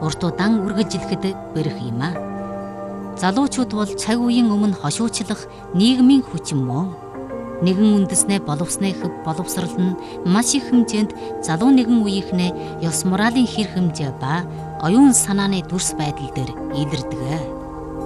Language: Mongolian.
урт удаан үргэлжлэхэд бэрх юм а. Залуучууд бол цаг үеийн өмнө хошуучлах нийгмийн хүчин мөн. Нэгэн үндэснээ боловсрал нь маш их хэмжээнд залуу нэгэн үеийнхнээ ёс моралын хэрэг хэмжээ ба оюун санааны дүрс байдал дээр илэрдэг.